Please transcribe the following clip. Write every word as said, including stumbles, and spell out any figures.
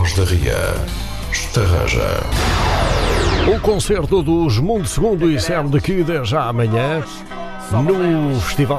Foz da Ria, Estarreja. O concerto dos Mundo Segundo e Sam de Kid é já amanhã no Festival